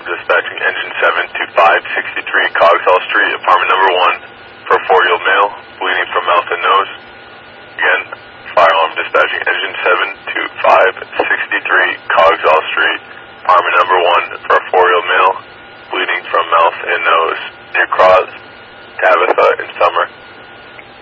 dispatching engine 7 to 563 Cogswell Street, apartment number 1, for a 4-year-old male, bleeding from mouth and nose. Again, fire alarm dispatching engine 7 to 563 Cogswell Street, apartment number 1, for a 4-year-old male, bleeding from mouth and nose, near Cross, Tabitha, and